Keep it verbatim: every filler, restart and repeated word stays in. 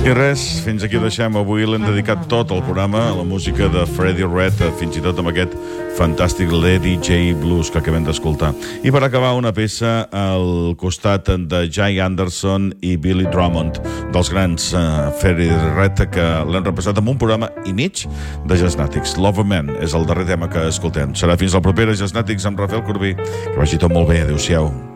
I res, fins aquí ho deixem. Avui l'hem dedicat tot el programa a la música de Freddie Red, fins i tot amb aquest fantàstic Lady J Blues que acabem d'escoltar. I per acabar, una peça al costat de Jay Anderson i Billy Drummond, dels grans uh, Freddie Red, que l'hem repassat amb un programa i mig de Jazznàtics. Loverman és el darrer tema que escoltem. Serà fins al proper Jazznàtics amb Rafael Corbí. Que vagi tot molt bé. Adéu-siau.